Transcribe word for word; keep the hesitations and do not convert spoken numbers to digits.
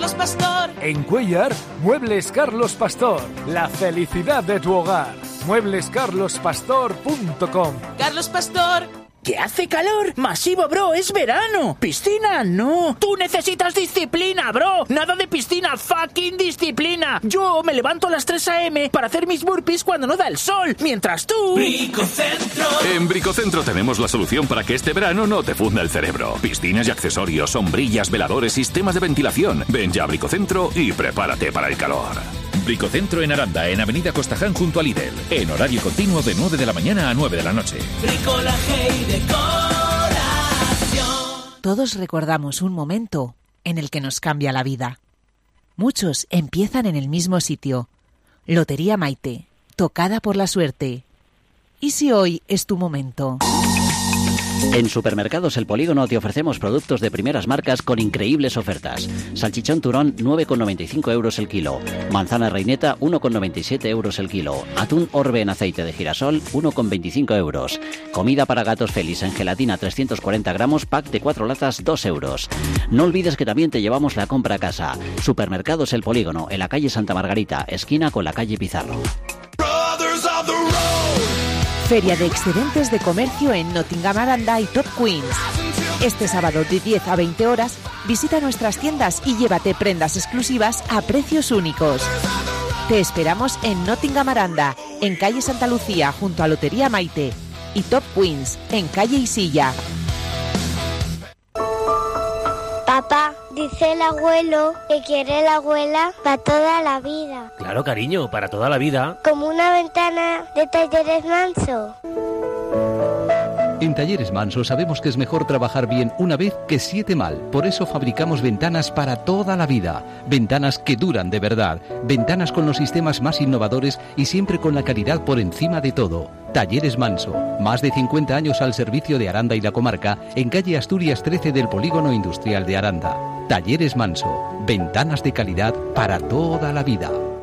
Carlos Pastor. En Cuéllar, Muebles Carlos Pastor. La felicidad de tu hogar. muebles carlos pastor punto com. Carlos Pastor. ¡Que hace calor! ¡Masivo, bro! ¡Es verano! ¡Piscina, no! ¡Tú necesitas disciplina, bro! ¡Nada de piscina! ¡Fucking disciplina! Yo me levanto a las tres a eme para hacer mis burpees cuando no da el sol, mientras tú... Bricocentro. En Bricocentro tenemos la solución para que este verano no te funda el cerebro. Piscinas y accesorios, sombrillas, veladores, sistemas de ventilación. Ven ya a Bricocentro y prepárate para el calor. Bricocentro en Aranda, en Avenida Costaján junto a Lidl. En horario continuo de nueve de la mañana a nueve de la noche. Bricolaje y decoración. Todos recordamos un momento en el que nos cambia la vida. Muchos empiezan en el mismo sitio. Lotería Maite, tocada por la suerte. ¿Y si hoy es tu momento? En Supermercados El Polígono te ofrecemos productos de primeras marcas con increíbles ofertas. Salchichón turón, nueve con noventa y cinco euros el kilo. Manzana reineta, uno con noventa y siete euros el kilo. Atún Orbe en aceite de girasol, uno con veinticinco euros. Comida para gatos Félix en gelatina, trescientos cuarenta gramos, pack de cuatro latas, dos euros. No olvides que también te llevamos la compra a casa. Supermercados El Polígono, en la calle Santa Margarita, esquina con la calle Pizarro. Feria de excedentes de comercio en Nottingham Aranda y Top Queens. Este sábado de diez a veinte horas, visita nuestras tiendas y llévate prendas exclusivas a precios únicos. Te esperamos en Nottingham Aranda, en calle Santa Lucía, junto a Lotería Maite, y Top Queens, en calle Isilla. Papá, dice el abuelo que quiere la abuela para toda la vida. Claro, cariño, para toda la vida. Como una ventana de Talleres Manso. En Talleres Manso sabemos que es mejor trabajar bien una vez que siete mal. Por eso fabricamos ventanas para toda la vida. Ventanas que duran de verdad. Ventanas con los sistemas más innovadores y siempre con la calidad por encima de todo. Talleres Manso. Más de cincuenta años al servicio de Aranda y la comarca, en calle Asturias trece del Polígono Industrial de Aranda. Talleres Manso. Ventanas de calidad para toda la vida.